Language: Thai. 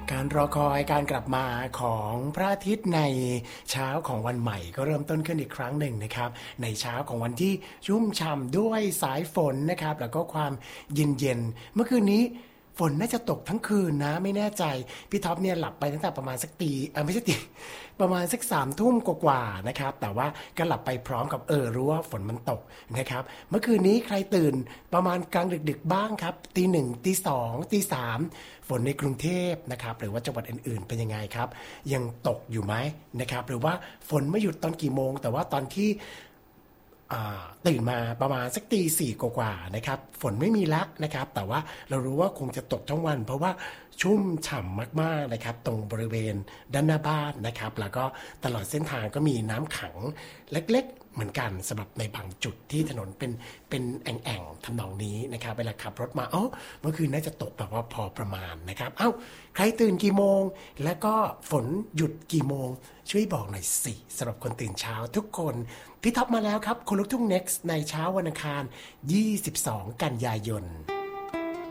การรอคอยการกลับมาของพระอาทิตย์ในเช้าของวันใหม่ก็เริ่มต้นขึ้นอีกครั้งหนึ่งนะครับในเช้าของวันที่ชุ่มฉ่ำด้วยสายฝนนะครับแล้วก็ความเย็นๆเมื่อคืนนี้ฝนน่าจะตกทั้งคืนนะไม่แน่ใจพี่ท็อปเนี่ยหลับไปตั้งแต่ประมาณสักตีไม่ใช่ตีประมาณสัก3 ทุ่มกว่าๆนะครับแต่ว่าก็หลับไปพร้อมกับรู้ว่าฝนมันตกนะครับเมื่อคืนนี้ใครตื่นประมาณกลางดึกๆบ้างครับตี 1ตี 2ตี 3ฝนในกรุงเทพนะครับหรือว่าจังหวัดอื่นๆเป็นยังไงครับยังตกอยู่ไหมนะครับหรือว่าฝนไม่หยุดตอนกี่โมงแต่ว่าตอนที่ตื่นมาประมาณสักตี 4กว่าๆนะครับฝนไม่มีละนะครับแต่ว่าเรารู้ว่าคงจะตกทั้งวันเพราะว่าชุ่มฉ่ำมากๆนะครับตรงบริเวณด้านหน้าบ้านนะครับแล้วก็ตลอดเส้นทางก็มีน้ำขังเล็กๆเหมือนกันสำหรับในบางจุดที่ถนนเป็นแอ่งๆทำนองนี้นะครับเวลาขับรถมาเมื่อคืนน่าจะตกแบบว่าพอประมาณนะครับใครตื่นกี่โมงแล้วก็ฝนหยุดกี่โมงช่วยบอกหน่อยสิสำหรับคนตื่นเช้าทุกคนพี่ท็อปมาแล้วครับคนลุกทุ่ง next ในเช้าวันอังคาร22 กันยายน